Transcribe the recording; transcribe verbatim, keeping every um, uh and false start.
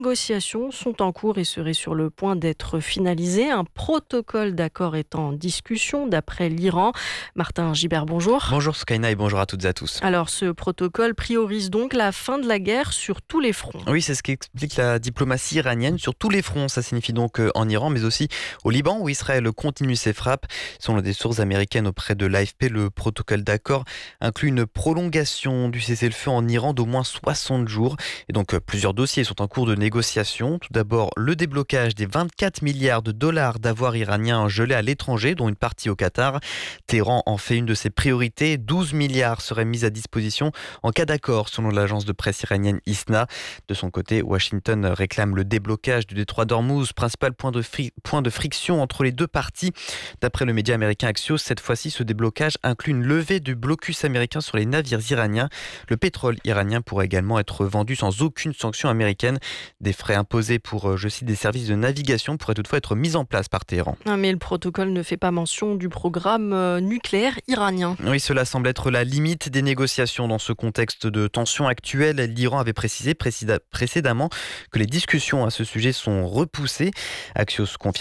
négociations sont en cours et seraient sur le point d'être finalisées. Un protocole d'accord est en discussion d'après l'Iran. Martin Gibert, bonjour. Bonjour Skyna et bonjour à toutes et à tous. Alors ce protocole priorise donc la fin de la guerre sur tous les fronts. Oui, c'est ce qu'explique la diplomatie iranienne sur tous les fronts. Ça signifie donc en Iran, mais aussi au Liban où Israël continue ses frappes. Selon des sources américaines auprès de l'A F P, le protocole d'accord inclut une prolongation du cessez-le-feu en Iran d'au moins soixante jours. Et donc plusieurs dossiers sont en cours de négociation. Tout d'abord, le déblocage des vingt-quatre milliards de dollars d'avoirs iraniens gelés à l'étranger, dont une partie au Qatar. Téhéran en fait une de ses priorités. douze milliards seraient mis à disposition en cas d'accord, selon l'agence de presse iranienne ISNA. De son côté, Washington réclame le déblocage du détroit d'Ormuz, principal point de, fri- point de friction entre les deux parties. D'après le média américain Axios, cette fois-ci, ce déblocage inclut une levée du blocus américain sur les navires iraniens. Le pétrole iranien pourrait également être vendu sans aucune sanction américaine. Des frais imposés pour, je cite, des services de navigation pourraient toutefois être mis en place par Téhéran. Ah, mais le protocole ne fait pas mention du programme euh, nucléaire iranien. Oui, cela semble être la limite des négociations dans ce contexte de tension actuelle. L'Iran avait précisé précédemment que les discussions à ce sujet sont repoussées. Axios confirme